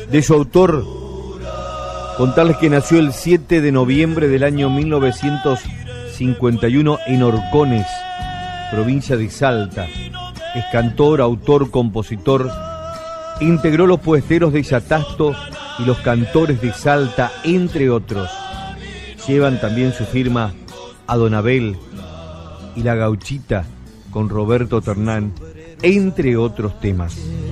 de su autor, contarles que nació el 7 de noviembre del año 1951 en Orcones, provincia de Salta. Es cantor, autor, compositor. Integró los Poesteros de Yatasto y los Cantores de Salta, entre otros. Llevan también su firma a Don Abel y La Gauchita con Roberto Ternán, entre otros temas.